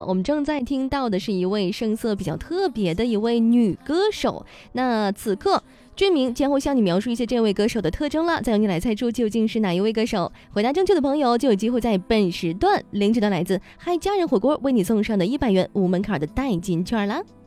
我们正在听到的是一位声色比较特别的一位女歌手。那此刻俊明将会向你描述一些这位歌手的特征了，再由你来猜出究竟是哪一位歌手。回答正确的朋友就有机会在本时段领取到来自嗨家人火锅为你送上的100元无门槛的代金券啦。